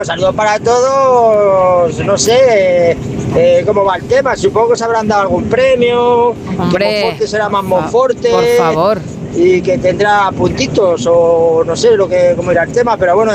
Saludos para todos, no sé cómo va el tema, supongo que se habrán dado algún premio, Hombre, que Monforte será más Monforte, por favor. y que tendrá puntitos o no sé cómo irá el tema, pero bueno.